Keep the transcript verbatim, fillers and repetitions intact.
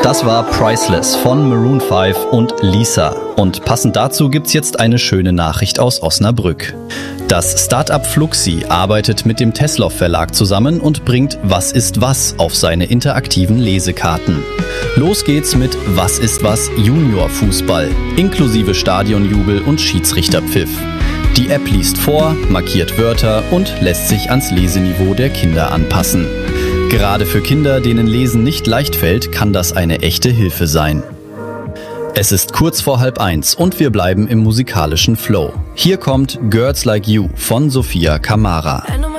Das war Priceless von Maroon fünf und Lisa. Und passend dazu gibt's jetzt eine schöne Nachricht aus Osnabrück. Das Start-up Fluxi arbeitet mit dem Tesla Verlag zusammen und bringt Was ist was auf seine interaktiven Lesekarten. Los geht's mit Was ist was Junior Fußball, inklusive Stadionjubel und Schiedsrichterpfiff. Die App liest vor, markiert Wörter und lässt sich ans Leseniveau der Kinder anpassen. Gerade für Kinder, denen Lesen nicht leicht fällt, kann das eine echte Hilfe sein. Es ist kurz vor halb eins und wir bleiben im musikalischen Flow. Hier kommt Girls Like You von Sophia Kamara.